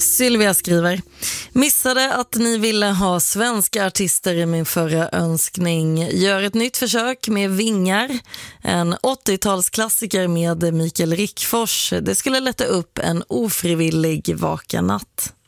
Sylvia skriver: missade att ni ville ha svenska artister i min förra önskning. Gör ett nytt försök med Vingar, en 80-talsklassiker med Mikael Rickfors. Det skulle lätta upp en ofrivillig vaken natt.